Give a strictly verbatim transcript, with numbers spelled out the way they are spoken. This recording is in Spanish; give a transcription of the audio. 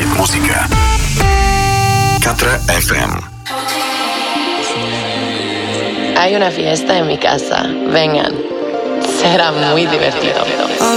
Hit Música. Catra F M. Hay una fiesta en mi casa. Vengan. Será muy divertido.